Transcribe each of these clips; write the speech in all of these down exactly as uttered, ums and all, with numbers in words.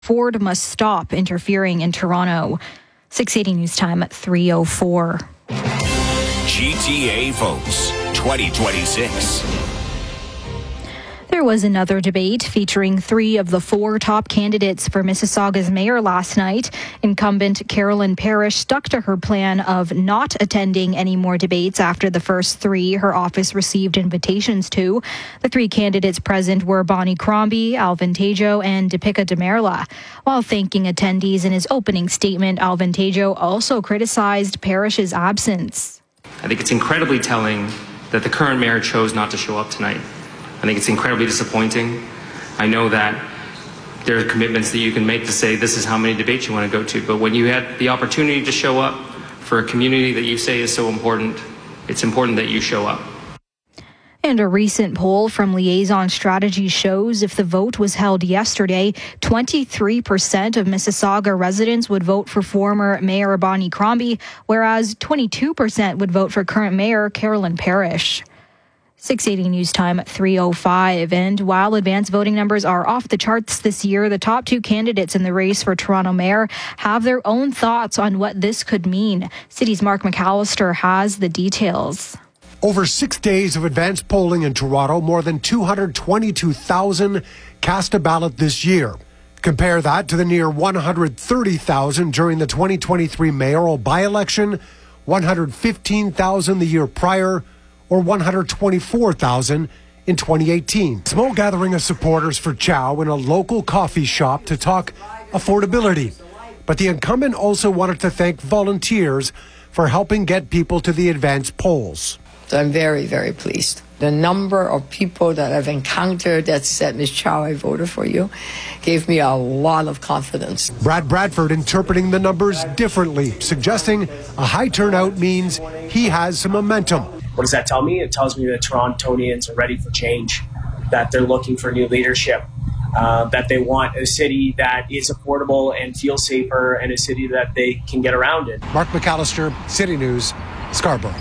Ford must stop interfering in Toronto. six eighty News Time at three oh four. G T A votes twenty twenty-six. There was another debate featuring three of the four top candidates for Mississauga's mayor last night. Incumbent Carolyn Parrish stuck to her plan of not attending any more debates after the first three her office received invitations to. The three candidates present were Bonnie Crombie, Alvin Tejo, and Deepika Demerla. While thanking attendees in his opening statement, Alvin Tejo also criticized Parrish's absence. I think it's incredibly telling that the current mayor chose not to show up tonight. I think it's incredibly disappointing. I know that there are commitments that you can make to say this is how many debates you want to go to, but when you had the opportunity to show up for a community that you say is so important, it's important that you show up. And a recent poll from Liaison Strategy shows if the vote was held yesterday, twenty-three percent of Mississauga residents would vote for former Mayor Bonnie Crombie, whereas twenty-two percent would vote for current Mayor Carolyn Parrish. six eighty News Time at three oh five. And while advance voting numbers are off the charts this year, the top two candidates in the race for Toronto Mayor have their own thoughts on what this could mean. City's Mark McAllister has the details. Over six days of advanced polling in Toronto, more than two hundred twenty-two thousand cast a ballot this year. Compare that to the near one hundred thirty thousand during the twenty twenty-three mayoral by-election, one hundred fifteen thousand the year prior, or one hundred twenty-four thousand in twenty eighteen. Small gathering of supporters for Chow in a local coffee shop to talk affordability. But the incumbent also wanted to thank volunteers for helping get people to the advanced polls. So I'm very, very pleased. The number of people that I've encountered that said, Miz Chow, I voted for you, gave me a lot of confidence. Brad Bradford interpreting the numbers differently, suggesting a high turnout means he has some momentum. What does that tell me? It tells me that Torontonians are ready for change, that they're looking for new leadership, uh, that they want a city that is affordable and feels safer, and a city that they can get around in. Mark McAllister, City News, Scarborough.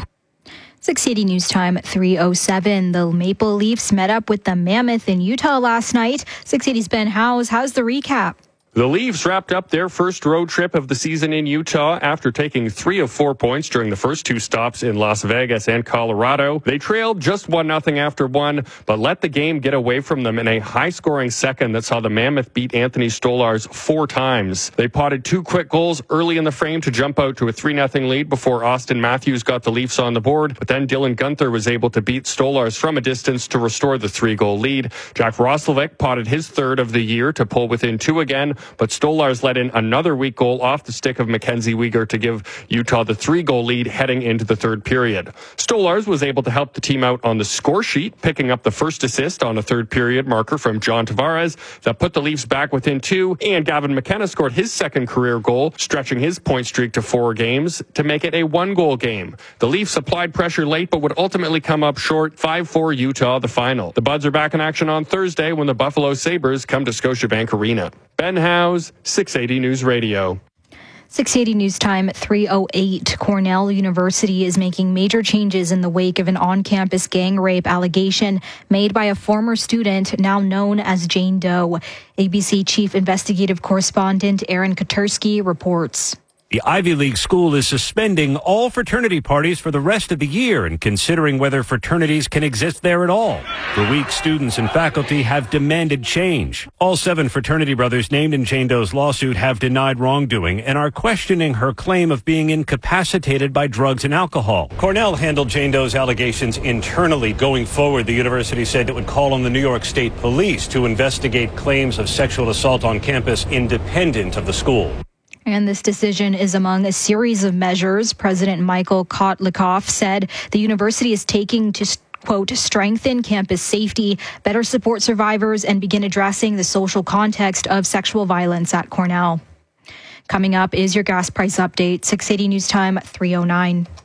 six eighty News Time at three oh seven. The Maple Leafs met up with the Mammoth in Utah last night. six eighty's Ben Howes has the recap. The Leafs wrapped up their first road trip of the season in Utah after taking three of four points during the first two stops in Las Vegas and Colorado. They trailed just one nothing after one, but let the game get away from them in a high-scoring second that saw the Mammoth beat Anthony Stolarz four times. They potted two quick goals early in the frame to jump out to a three nothing lead before Austin Matthews got the Leafs on the board, but then Dylan Guenther was able to beat Stolarz from a distance to restore the three-goal lead. Jack Roslovic potted his third of the year to pull within two again, but Stolarz let in another weak goal off the stick of Mackenzie Weegar to give Utah the three-goal lead heading into the third period. Stolarz was able to help the team out on the score sheet, picking up the first assist on a third-period marker from John Tavares that put the Leafs back within two, and Gavin McKenna scored his second career goal, stretching his point streak to four games to make it a one-goal game. The Leafs applied pressure late, but would ultimately come up short, five four Utah, the final. The Buds are back in action on Thursday when the Buffalo Sabres come to Scotiabank Arena. Ben Howes, six eighty News Radio. six eighty News Time at three oh eight. Cornell University is making major changes in the wake of an on-campus gang rape allegation made by a former student now known as Jane Doe. A B C Chief Investigative Correspondent Aaron Katersky reports. The Ivy League school is suspending all fraternity parties for the rest of the year and considering whether fraternities can exist there at all. For weeks, students and faculty have demanded change. All seven fraternity brothers named in Jane Doe's lawsuit have denied wrongdoing and are questioning her claim of being incapacitated by drugs and alcohol. Cornell handled Jane Doe's allegations internally. Going forward, the university said it would call on the New York State Police to investigate claims of sexual assault on campus independent of the school. And this decision is among a series of measures President Michael Kotlikoff said the university is taking to, quote, strengthen campus safety, better support survivors, and begin addressing the social context of sexual violence at Cornell. Coming up is your gas price update, six eighty News Time, three oh nine.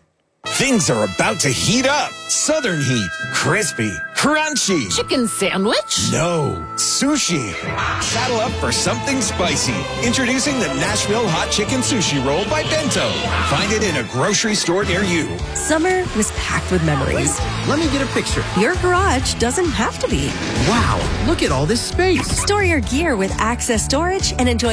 Things are about to heat up. Southern heat. Crispy. Crunchy. Chicken sandwich? No. Sushi. Saddle up for something spicy. Introducing the Nashville Hot Chicken Sushi Roll by Bento. Find it in a grocery store near you. Summer was packed with memories. Let me get a picture. Your garage doesn't have to be. Wow, look at all this space. Store your gear with Access Storage and enjoy